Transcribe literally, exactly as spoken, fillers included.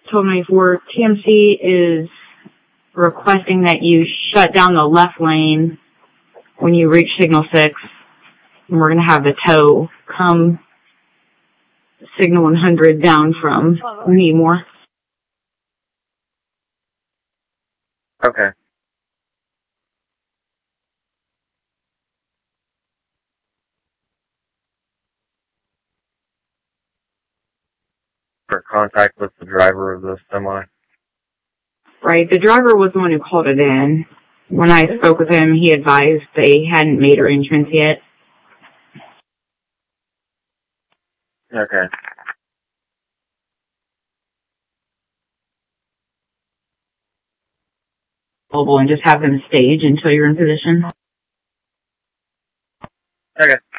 told me before, T M C is requesting that you shut down the left lane when you reach signal six, and we're going to have the tow come signal one hundred down from Needmore. Okay. For contact with the driver of the semi. Right, the driver was the one who called it in. When I spoke with him, he advised they hadn't made arrangements yet. Okay. And just have them stage until you're in position. Okay.